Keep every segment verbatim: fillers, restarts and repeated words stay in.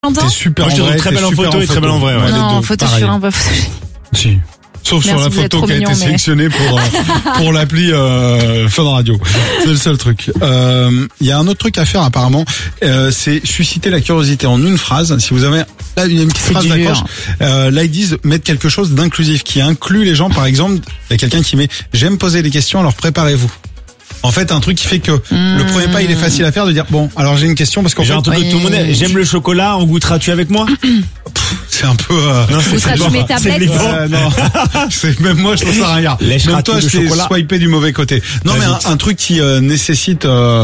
T'es super Moi, en je te vrai, trouve très t'es belle en super photo et très belle en vrai, ouais. les Non, en deux, photo, je pareil. suis un peu photogénique. Si. Sauf Merci, sur la vous êtes photo trop qui a mignon, été mais- sélectionnée pour euh, pour l'appli euh, Fun Radio. C'est le seul truc. Il euh, y a un autre truc à faire apparemment, euh, c'est susciter la curiosité en une phrase. Si vous avez là une petite C'est phrase dur. d'accroche, euh, là ils disent mettre quelque chose d'inclusif qui inclut les gens. Par exemple, il y a quelqu'un qui met j'aime poser des questions, alors préparez-vous. En fait, un truc qui fait que Mmh. le premier pas il est facile à faire de dire bon alors j'ai une question parce qu'en J'ai fait un truc oui. que tout le monde aime. J'aime le chocolat, en goûteras-tu avec moi? c'est un peu euh, Non, Ou ça, c'est tu mets ta c'est tablette. vivant. Euh, non, c'est même moi je trouve ça rien. Lècheras-tu Même toi le je t'ai chocolat swipé du mauvais côté. Non mais Vas-y. un, un truc qui euh, nécessite euh,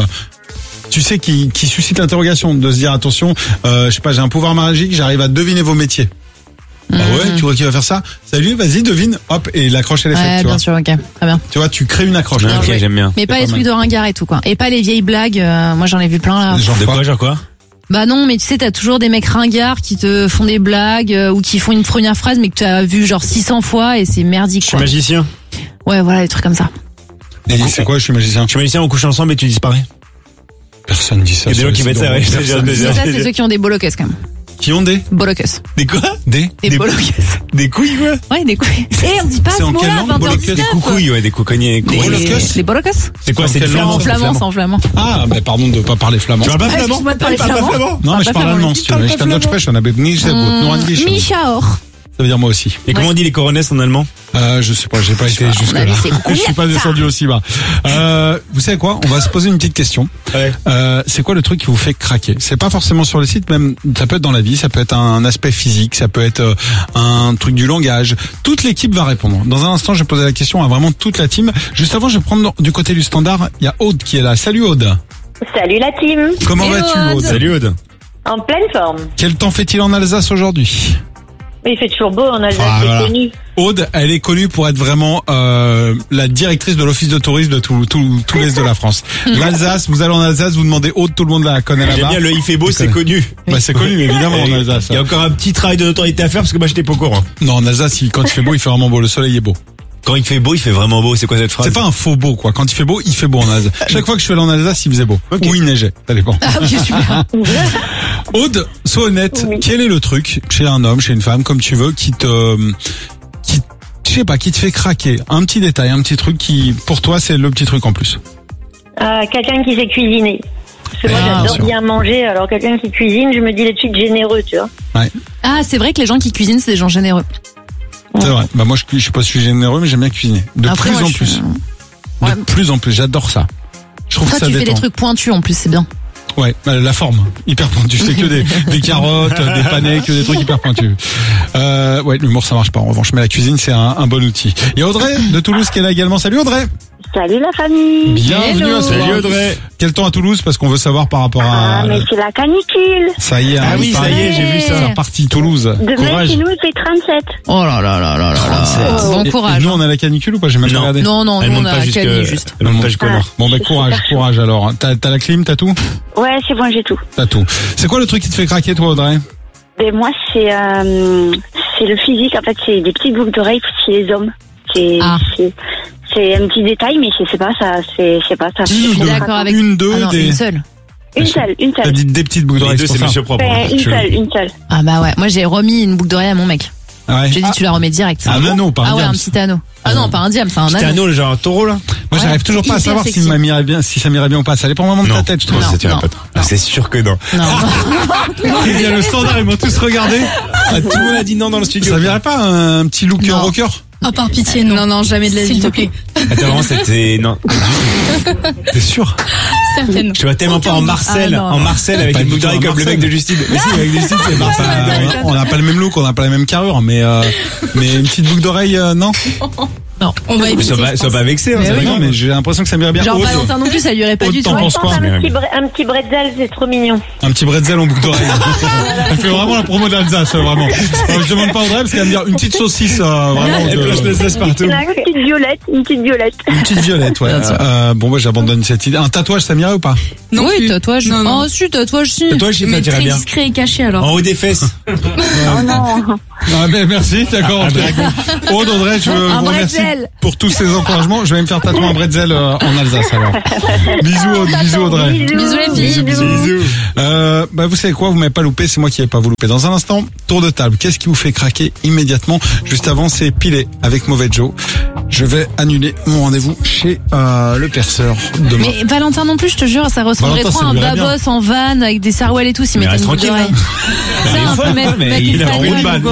tu sais qui qui suscite l'interrogation de se dire attention, euh, je sais pas, j'ai un pouvoir magique, j'arrive à deviner vos métiers. Ah ouais, tu vois qui va faire ça? Salut, vas-y, devine. Hop, et l'accroche elle est faite, Ouais, tu bien vois. sûr, ok, très bien. Tu vois, tu crées une accroche. Ok, joué. j'aime bien. Mais pas pas les mal. trucs de ringard et tout, quoi. Et pas les vieilles blagues, euh, moi j'en ai vu plein là. Genre De quoi quoi, genre quoi? Bah non, mais tu sais, t'as toujours des mecs ringards qui te font des blagues euh, ou qui font une première phrase mais que tu as vu genre six cents fois et c'est merdique, Je suis quoi. magicien. Ouais, voilà, des trucs comme ça. Et c'est quoi, je suis magicien? Je suis magicien, on couche ensemble et tu disparais. Personne dit ça. Il y a des gens qui c'est mettent ça, drôle. ouais, je te jure, Personne. je te jure. Ça, c'est ceux qui ont des bolocus quand même. Qui ont des Bolocus. Des quoi? des Des, Des- bolocus. Des couilles, quoi? Ouais, des couilles. Eh, on dit pas C'est ce en quelle mot-là, langue, vingt heures bolocus? dix-neuf. Des coucouilles, ouais, des coucognés. Des Bolocus des bolocus. C'est quoi, En c'est le quelle flamand? langue? En c'est flamand, flamand. c'est en flamand. Ah, mais pardon de pas parler flamand. Tu parles pas Ah, flamand? excuse-moi de parler Tu parles pas flamand. flamand? Non, mais je Pas parle flamand. allemand, si tu veux. parles Je pas kann Deutsch flamand? sprechen, aber nicht sehr gut. Nur ein bisschen. Michaor. Ça veut dire moi aussi. Et comment on dit les coronesses en allemand? Euh, je sais pas, j'ai pas été jusque là. avis, c'est Je suis pas descendu aussi bas. Euh, vous savez quoi? On va se poser une petite question. Ouais. Euh, c'est quoi le truc qui vous fait craquer? C'est pas forcément sur le site, même ça peut être dans la vie, ça peut être un aspect physique, ça peut être euh, un truc du langage. Toute l'équipe va répondre. Dans un instant, je vais poser la question à vraiment toute la team. Juste avant, je vais prendre du côté du standard. Il y a Aude qui est là. Salut Aude. Salut la team, Comment Hello, vas-tu Aude. Aude? Salut, Aude. en pleine forme. Quel temps fait-il en Alsace aujourd'hui? Il fait toujours beau en Alsace, Ah, c'est voilà. connu. Aude, elle est connue pour être vraiment euh, la directrice de l'office de tourisme de tout, tout, tout l'est de la France. L'Alsace, vous allez en Alsace, vous demandez Aude, tout le monde la connaît J'aime là-bas. bien le il fait beau, Je c'est connais. connu. Bah, c'est connu, évidemment, en Alsace. Il y a encore un petit travail de notoriété à faire parce que moi j'étais pas au courant. Non, en Alsace, il- quand il fait beau, il fait vraiment beau. Le soleil est beau. Quand il fait beau, il fait vraiment beau. C'est quoi cette phrase? C'est pas un faux beau, quoi. Quand il fait beau, il fait beau en Alsace. Chaque fois que je suis allé en Alsace, il faisait beau. Ok. Ou il neigeait. Ça dépend. Ah oui, super. Aude, sois honnête. Oui. Quel est le truc chez un homme, chez une femme, comme tu veux, qui te, qui, je sais pas, qui te fait craquer? Un petit détail, un petit truc qui, pour toi, c'est le petit truc en plus. Euh, quelqu'un qui sait cuisiner. Parce que moi Ah, j'adore sûr. bien manger, alors quelqu'un qui cuisine, je me dis les trucs généreux, tu vois. Ah, c'est vrai que les gens qui cuisinent, c'est des gens généreux. C'est vrai. Bah, moi, je, je sais pas si je suis généreux, mais j'aime bien cuisiner. De Après, plus moi, en je plus. suis- De Ouais. plus en plus. J'adore ça. Je trouve Toi, que ça tu fais des détend. trucs pointus en plus, c'est bien. Ouais, bah, la forme, hyper pointue. C'est que des, des carottes, des panais, que des trucs hyper pointus. Euh, ouais, l'humour ça marche pas en revanche, mais la cuisine c'est un, un bon outil. Il y a Audrey de Toulouse qui est là également. Salut Audrey. Salut la famille. Bienvenue Hello. à toi. Salut, Audrey. Quel temps à Toulouse parce qu'on veut savoir par rapport à. Ah, mais c'est la canicule. Ça y est, Ah hein, oui, il ça paraît. y est, j'ai vu ça. C'est reparti Toulouse. Demain Courage. chez nous il fait trente-sept. Oh là là là là là là. Bon Et- et courage. nous on a la canicule ou pas? J'ai même pas Non. regardé. Non, non, Elle nous on monte pas a jusque, Camille juste. elle monte pas jusqu'au Ah. nord. Bon bah Je suis courage, super chaud. courage alors. T'as t'as la clim, t'as tout? Ouais, c'est bon, j'ai tout. T'as tout. C'est quoi le truc qui te fait craquer toi Audrey? Et moi c'est euh, c'est le physique, en fait c'est des petites boucles d'oreilles chez les hommes. C'est Ah. c'est c'est un petit détail, mais c'est c'est pas ça, c'est c'est pas ça. Une Je ou suis deux? d'accord avec. Une, deux, Ah non, des. une seule. Une seule, une T'as seule. dit des petites boucles Les d'oreilles. deux, c'est c'est pour ça. monsieur propre. Ben, une Chelou. seule, une seule. Ah bah ouais, moi j'ai remis une boucle d'oreille à mon mec. Ah ouais. J'ai dit Ah, tu la remets direct. un anneau, pas un Ah ouais, un diams. petit anneau. Ah non, pas un diam, c'est un C'était un anneau. anneau, genre un taureau là? Moi, Ouais, j'arrive toujours pas à hyper savoir si, sexy. ça m'irait bien, si ça m'irait bien ou pas. Ça dépend vraiment de ta tête, je trouve. Non, Ça t'irait non, pas. Ah, c'est sûr que non. Non. Il y a le standard, ils m'ont tous regardé. Ah, tout le monde a dit non dans le studio. Ça virait pas un petit look Non. rocker? Ah, par pitié, non. Non, non, jamais de la vie. S'il te plaît. Attends, vraiment, c'était, non. T'es sûr? Certaines. Je vois tellement pas en Marcel, Ah, non. en Marcel avec Pas une du boucle tout d'oreille en comme le mec Marcel. de Justine. Mais si, avec Justine, c'est Marcel. Bah, on n'a pas le même look, on n'a pas la même carrure, mais euh, mais une petite boucle d'oreille, euh, non? On va Mais éviter. sois pas, je sois pense. pas vexé, hein, Mais ça oui. va Non, bien. mais j'ai l'impression que ça m'irait bien. Genre Aude, Valentin non plus, ça lui irait pas Aude, du tout. t'en hein. penses Je pense quoi? un petit, bre- un petit bretzel, c'est trop mignon. Un petit bretzel en boucle d'oreille. Elle fait vraiment la promo d'Alsace, vraiment. Euh, je demande pas Audrey parce qu'elle va me dire une petite saucisse, euh, vraiment. Elle de- plante le zeste partout. Une petite violette, une petite violette. Une petite violette, ouais. Bien sûr. Euh, bon, bah, j'abandonne cette idée. Un tatouage, ça m'irait ou pas? Non Oui, plus. tatouage. Non, non. Oh, si, tatouage, si. Toi, je sais Mais pas, t'irais très bien. discret et caché alors. En haut des fesses. Oh non. Ah, mais merci, d'accord. Aude, Audrey, je Un vous remercie bretzel. pour tous ces encouragements. Je vais me faire tatouer un bretzel euh, en Alsace alors. Bisous, Aude, bisous Audrey. Bisous, les filles. Bisous. Euh, bah vous savez quoi, vous m'avez pas loupé, c'est moi qui n'avez pas vous loupé. Dans un instant, tour de table. Qu'est-ce qui vous fait craquer immédiatement? Juste avant, c'est Pilé avec Mauvais Joe. Je vais annuler mon rendez-vous chez euh, le perceur demain. Mais Valentin non plus, je te jure, ça ressemblerait Valentin, trop ça à un lui irait bien. babos en van avec des sarouels et tout, s'il Mais mettait reste une boucle tranquille, d'oreille. hein. Ça, Il est un folle, peu mettre, mais mettre il une est en famille, roue de balle.